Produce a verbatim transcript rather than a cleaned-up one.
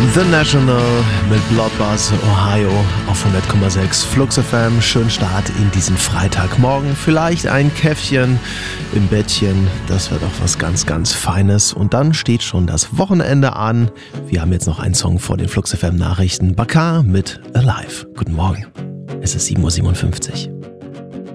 The National mit Bloodbath, Ohio auf hundert Komma sechs Flux F M. Schönen Start in diesen Freitagmorgen. Vielleicht ein Käffchen im Bettchen. Das wäre doch was ganz, ganz Feines. Und dann steht schon das Wochenende an. Wir haben jetzt noch einen Song vor den Flux F M Nachrichten. Bakar mit Alive. Guten Morgen. Es ist sieben Uhr siebenundfünfzig.